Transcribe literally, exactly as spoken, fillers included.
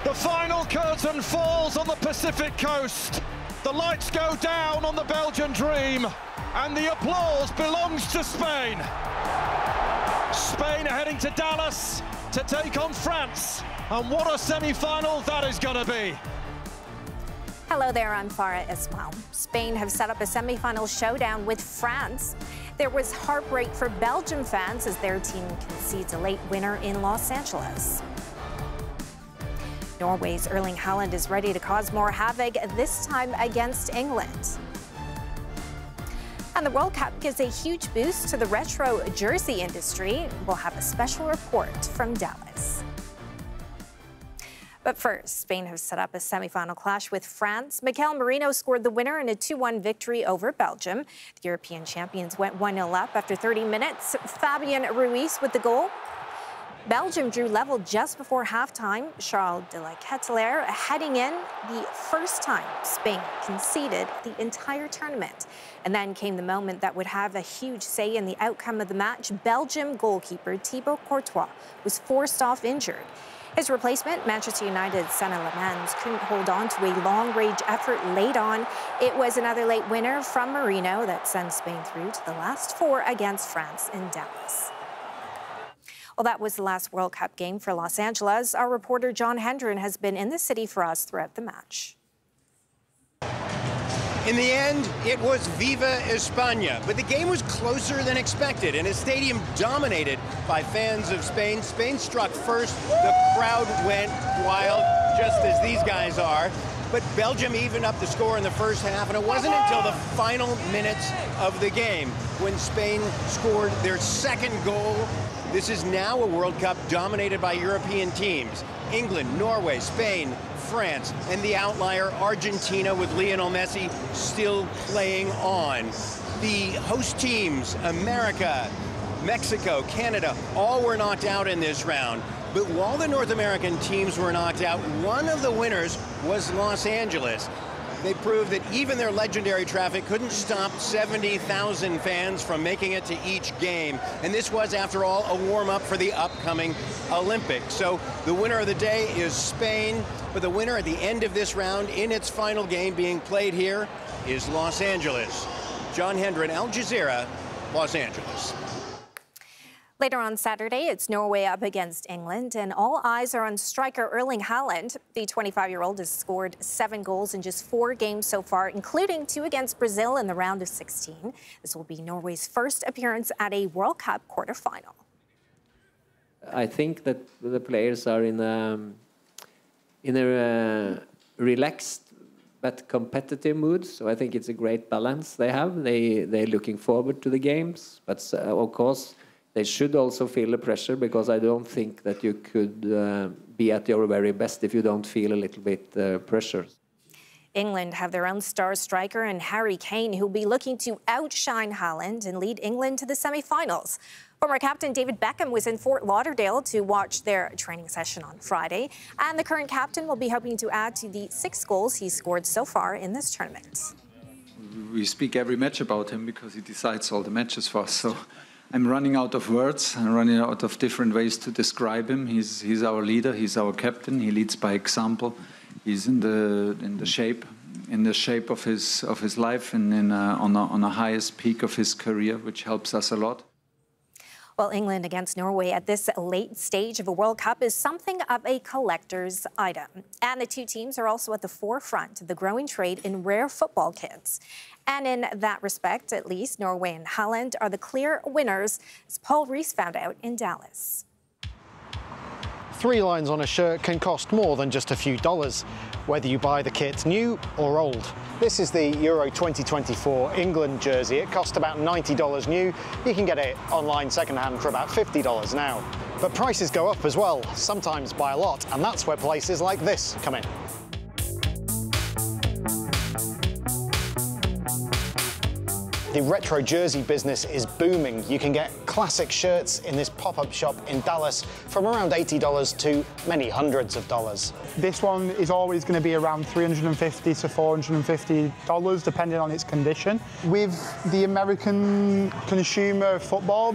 The final curtain falls on the Pacific coast. The lights go down on the Belgian dream, and the applause belongs to Spain. Spain are heading to Dallas to take on France, and what a semi-final that is going to be. Hello there, I'm Farah Ismail. Spain have set up a semi-final showdown with France. There was heartbreak for Belgium fans as their team concedes a late winner in Los Angeles. Norway's Erling Haaland is ready to cause more havoc, this time against England. And the World Cup gives a huge boost to the retro jersey industry. We'll have a special report from Dallas. But first, Spain has set up a semi-final clash with France. Mikel Merino scored the winner in a two one victory over Belgium. The European champions went one nil up after thirty minutes. Fabian Ruiz with the goal. Belgium drew level just before halftime. Charles de la Ketelaere heading in the first time Spain conceded the entire tournament. And then came the moment that would have a huge say in the outcome of the match. Belgium goalkeeper Thibaut Courtois was forced off injured. His replacement, Manchester United's Sané Lammens, couldn't hold on to a long-range effort late on. It was another late winner from Merino that sends Spain through to the last four against France in Dallas. Well, that was the last World Cup game for Los Angeles. Our reporter John Hendren has been in the city for us throughout the match. In the end, it was Viva España, but the game was closer than expected in a stadium dominated by fans of Spain. Spain struck first, the crowd went wild, just as these guys are. But Belgium evened up the score in the first half, and it wasn't until the final minutes of the game when Spain scored their second goal. This is now a World Cup dominated by European teams. England, Norway, Spain, France, and the outlier Argentina with Lionel Messi still playing on. The host teams, America, Mexico, Canada, all were knocked out in this round. But while the North American teams were knocked out, one of the winners was Los Angeles. They proved that even their legendary traffic couldn't stop seventy thousand fans from making it to each game. And this was, after all, a warm-up for the upcoming Olympics. So the winner of the day is Spain, but the winner at the end of this round in its final game being played here is Los Angeles. John Hendren, Al Jazeera, Los Angeles. Later on Saturday, it's Norway up against England, and all eyes are on striker Erling Haaland. The twenty-five-year-old has scored seven goals in just four games so far, including two against Brazil in the round of sixteen. This will be Norway's first appearance at a World Cup quarterfinal. I think that the players are in a, in a uh, relaxed but competitive mood, so I think it's a great balance they have. They, they're looking forward to the games, but uh, of course, they should also feel the pressure, because I don't think that you could uh, be at your very best if you don't feel a little bit uh, pressure. England have their own star striker in Harry Kane, who'll be looking to outshine Haaland and lead England to the semi-finals. Former captain David Beckham was in Fort Lauderdale to watch their training session on Friday, and the current captain will be hoping to add to the six goals he's scored so far in this tournament. We speak every match about him because he decides all the matches for us. So I'm running out of words. I'm running out of different ways to describe him. He's he's our leader. He's our captain. He leads by example. He's in the in the shape in the shape of his of his life and in a, on a, on the highest peak of his career, which helps us a lot. Well, England against Norway at this late stage of a World Cup is something of a collector's item. And the two teams are also at the forefront of the growing trade in rare football kits. And in that respect, at least, Norway and Haaland are the clear winners, as Paul Rees found out in Dallas. Three lines on a shirt can cost more than just a few dollars, whether you buy the kit new or old. This is the Euro twenty twenty-four England jersey. It cost about ninety dollars new. You can get it online second-hand for about fifty dollars now. But prices go up as well, sometimes by a lot, and that's where places like this come in. The retro jersey business is booming. You can get classic shirts in this pop-up shop in Dallas from around eighty dollars to many hundreds of dollars. This one is always going to be around three hundred fifty to four hundred fifty dollars, depending on its condition. With the American consumer football,